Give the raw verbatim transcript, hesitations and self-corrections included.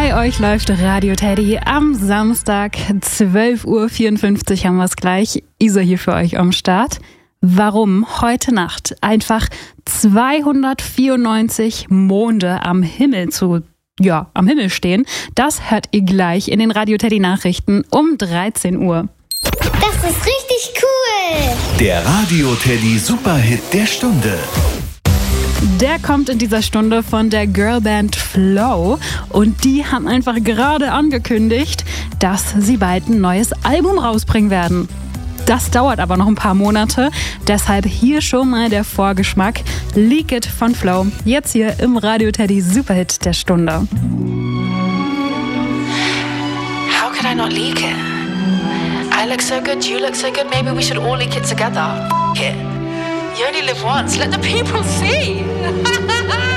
Bei euch läuft Radio Teddy am Samstag, zwölf Uhr vierundfünfzig haben wir es gleich. Isa hier für euch am Start. Warum heute Nacht einfach zweihundertvierundneunzig Monde am Himmel zu, ja, am Himmel stehen, das hört ihr gleich in den Radio Teddy Nachrichten um dreizehn Uhr. Das ist richtig cool! Der Radio Teddy Superhit der Stunde. Der kommt in dieser Stunde von der Girlband Flow und die haben einfach gerade angekündigt, dass sie bald ein neues Album rausbringen werden. Das dauert aber noch ein paar Monate, deshalb hier schon mal der Vorgeschmack. Leak It von Flow, jetzt hier im Radio Teddy Superhit der Stunde. How could I not leak it? I look so good, you look so good, maybe we should all leak it together. F*** it. You only live once, let the people see.